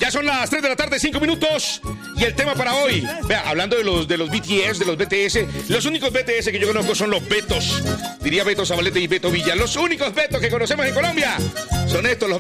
Ya son las 3 de la tarde, 5 minutos. Y el tema para hoy, vea, hablando de los BTS, de los BTS, los únicos BTS que yo conozco son los Betos. Diría Beto Zabaleta y Beto Villa. Los únicos Betos que conocemos en Colombia son estos, los